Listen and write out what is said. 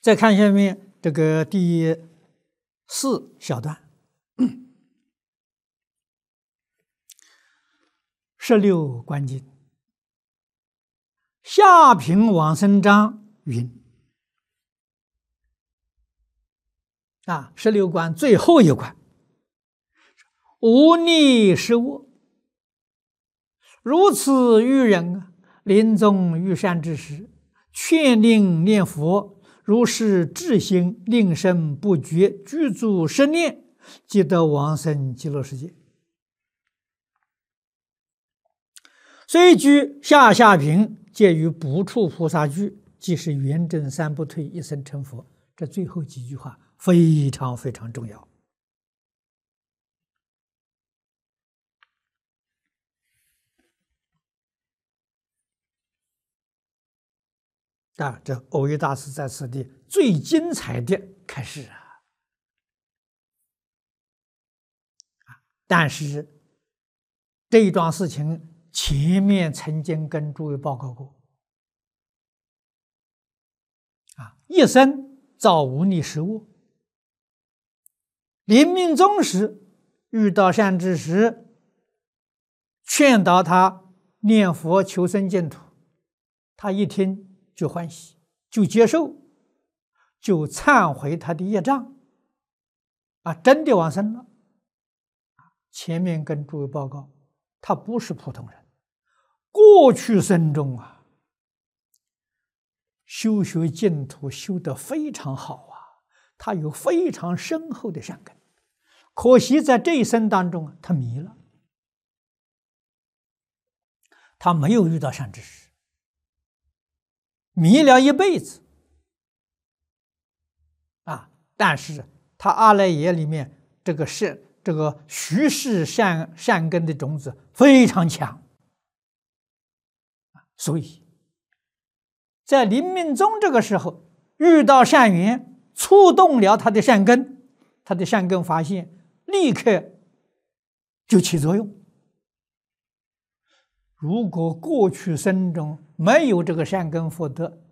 再看下面这个第4小段，16观经。下品往生章云，16观最后一关，无逆失恶，如此愚人临终遇善知识，劝令念佛，如是至心令生不绝，具足10念，即得往生极乐世界。虽居下品，皆于不处菩萨居，即是圆正三不退，一生成佛。这最后几句话非常非常重要。这蕅益大师在此地最精彩的开示但是这一桩事情前面曾经跟诸位报告过一生造无逆失恶，临命终时遇到善知识，劝导他念佛求生净土，他一听就欢喜，就接受，就忏悔他的业障真的往生了。前面跟诸位报告，他不是普通人，过去生中修学净土修得非常好他有非常深厚的善根，可惜在这一生当中他迷了，他没有遇到善知识，迷了一辈子但是他阿赖耶里面这个虚实善根的种子非常强所以在临命终这个时候遇到善缘，触动了他的善根，他的善根发现立刻就起作用。如果过去生中没有这个善根福德，